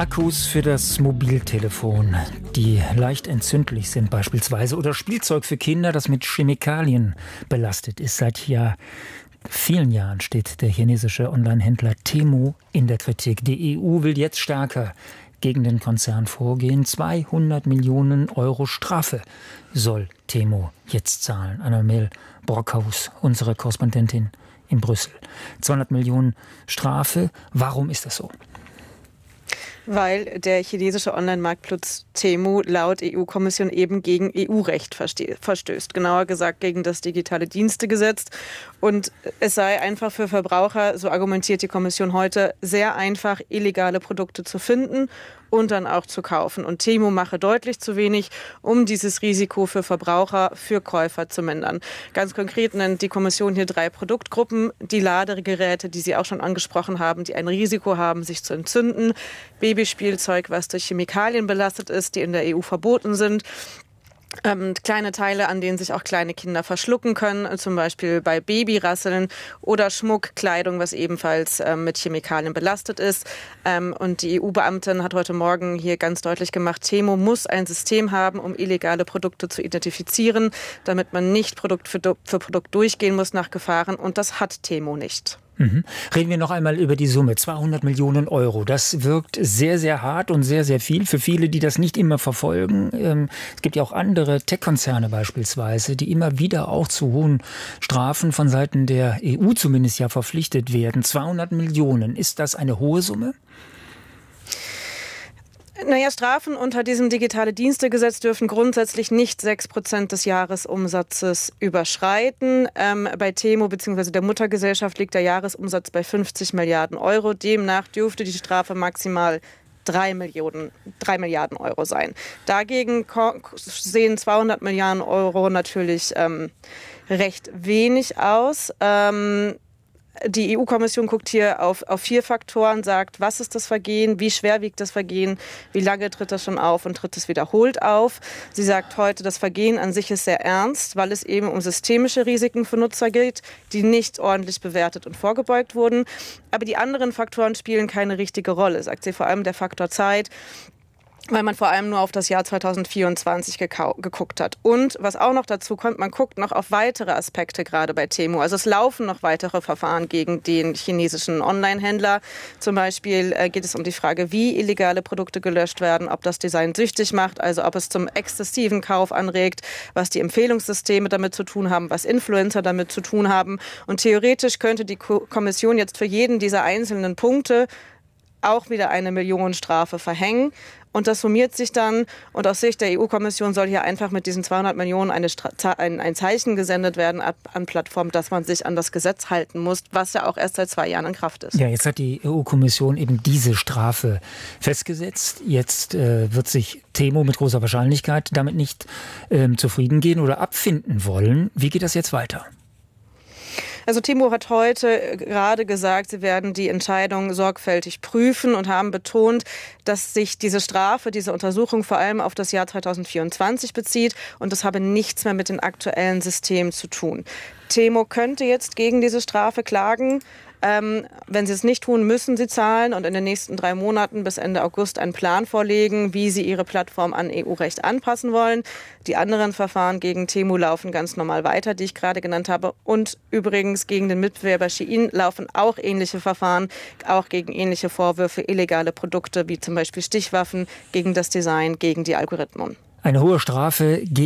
Akkus für das Mobiltelefon, die leicht entzündlich sind beispielsweise, oder Spielzeug für Kinder, das mit Chemikalien belastet ist. Seit vielen Jahren steht der chinesische Online-Händler Temu in der Kritik. Die EU will jetzt stärker gegen den Konzern vorgehen. 200 Millionen Euro Strafe soll Temu jetzt zahlen. Annabel Brockhaus, unsere Korrespondentin in Brüssel. 200 Millionen Strafe. Warum ist das so? Weil der chinesische Online-Marktplatz Temu laut EU-Kommission eben gegen EU-Recht verstößt. Genauer gesagt gegen das digitale Dienstegesetz. Und es sei einfach für Verbraucher, so argumentiert die Kommission heute, sehr einfach, illegale Produkte zu finden und dann auch zu kaufen. Und Temu mache deutlich zu wenig, um dieses Risiko für Verbraucher, für Käufer zu mindern. Ganz konkret nennt die Kommission hier 3 Produktgruppen. Die Ladegeräte, die Sie auch schon angesprochen haben, die ein Risiko haben, sich zu entzünden. Babyspielzeug, was durch Chemikalien belastet ist, die in der EU verboten sind. Kleine Teile, an denen sich auch kleine Kinder verschlucken können, zum Beispiel bei Babyrasseln, oder Schmuck, Kleidung, was ebenfalls mit Chemikalien belastet ist. Und die EU-Beamtin hat heute Morgen hier ganz deutlich gemacht, Temu muss ein System haben, um illegale Produkte zu identifizieren, damit man nicht Produkt für Produkt durchgehen muss nach Gefahren. Und das hat Temu nicht. Reden wir noch einmal über die Summe, 200 Millionen Euro. Das wirkt sehr, sehr hart und sehr, sehr viel für viele, die das nicht immer verfolgen. Es gibt ja auch andere Tech-Konzerne beispielsweise, die immer wieder auch zu hohen Strafen von Seiten der EU zumindest ja verpflichtet werden. 200 Millionen, ist das eine hohe Summe? Naja, Strafen unter diesem Digitale-Dienste-Gesetz dürfen grundsätzlich nicht 6% des Jahresumsatzes überschreiten. Bei Temu bzw. der Muttergesellschaft liegt der Jahresumsatz bei 50 Milliarden Euro. Demnach dürfte die Strafe maximal 3 Milliarden Euro sein. Dagegen sehen 200 Milliarden Euro natürlich recht wenig aus. Die EU-Kommission guckt hier auf 4 Faktoren, sagt, was ist das Vergehen, wie schwer wiegt das Vergehen, wie lange tritt das schon auf und tritt es wiederholt auf. Sie sagt heute, das Vergehen an sich ist sehr ernst, weil es eben um systemische Risiken für Nutzer geht, die nicht ordentlich bewertet und vorgebeugt wurden. Aber die anderen Faktoren spielen keine richtige Rolle, sagt sie, vor allem der Faktor Zeit, weil man vor allem nur auf das Jahr 2024 geguckt hat. Und was auch noch dazu kommt, man guckt noch auf weitere Aspekte gerade bei Temu. Also es laufen noch weitere Verfahren gegen den chinesischen Online-Händler. Zum Beispiel geht es um die Frage, wie illegale Produkte gelöscht werden, ob das Design süchtig macht, also ob es zum exzessiven Kauf anregt, was die Empfehlungssysteme damit zu tun haben, was Influencer damit zu tun haben. Und theoretisch könnte die Kommission jetzt für jeden dieser einzelnen Punkte auch wieder eine Millionenstrafe verhängen. Und das summiert sich dann. Und aus Sicht der EU-Kommission soll hier einfach mit diesen 200 Millionen ein Zeichen gesendet werden an Plattformen, dass man sich an das Gesetz halten muss, was ja auch erst seit 2 Jahren in Kraft ist. Ja, jetzt hat die EU-Kommission eben diese Strafe festgesetzt. Jetzt wird sich Temu mit großer Wahrscheinlichkeit damit nicht zufrieden gehen oder abfinden wollen. Wie geht das jetzt weiter? Also Temu hat heute gerade gesagt, sie werden die Entscheidung sorgfältig prüfen und haben betont, dass sich diese Strafe, diese Untersuchung vor allem auf das Jahr 2024 bezieht und das habe nichts mehr mit den aktuellen Systemen zu tun. Temu könnte jetzt gegen diese Strafe klagen. Wenn sie es nicht tun, müssen sie zahlen und in den nächsten 3 Monaten bis Ende August einen Plan vorlegen, wie sie ihre Plattform an EU-Recht anpassen wollen. Die anderen Verfahren gegen Temu laufen ganz normal weiter, die ich gerade genannt habe. Und übrigens gegen den Mitbewerber Shein laufen auch ähnliche Verfahren, auch gegen ähnliche Vorwürfe, illegale Produkte wie zum Beispiel Stichwaffen, gegen das Design, gegen die Algorithmen. Eine hohe Strafe